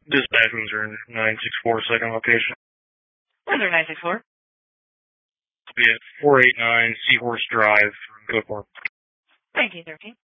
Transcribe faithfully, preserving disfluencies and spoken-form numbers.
Dispatch Windsor nine six four, second location. Windsor nine six four. Yeah, four eight nine Seahorse Drive, Go for it. nineteen thirteen.